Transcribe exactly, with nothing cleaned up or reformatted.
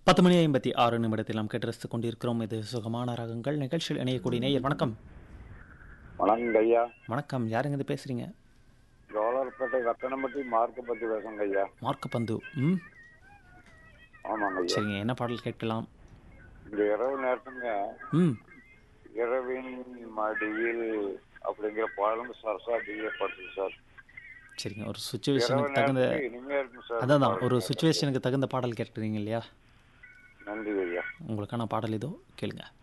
பத்து மணி ஐம்பத்தி ஆறு நிமிடத்தில் நாம் கேட்டு ரசித்துக் கொண்டிருக்கிறோம். இது சுகமான ராகங்கள் நிகழ்ச்சியில் இணையக்கூடிய நேயர். வணக்கம். வணக்கங்க ஐயா. வணக்கம். யாருங்க இது பேசுறீங்க? ஜோலார்பேட்டை ரத்தனம்பட்டி மார்க்க பத்தி பேசுங்க ஐயா. மார்க்க பந்து. ம் ஆமாங்க ஐயா. சரிங்க. என்ன பாடல் கேட்கலாம்? இந்த இரவு நேரத்துங்க ம் இரவின் மடியில் அப்படிங்கிற பாடலும் சரசா டிவியை படுத்து சார். சரிங்க. ஒரு இரவு சுச்சுவேஷனுக்கு தகுந்த நேரத்துக்கு இனிமையா இருக்கும் சார். அதான் தான் ஒரு பாடல் கேட்கறது. சுச்சுவேஷனுக்கு தகுந்த பாடல் கேட்டுறீங்க இல்லையா? நன்றி ஐயா. உங்களுக்கான பாடல் இதோ கேளுங்க.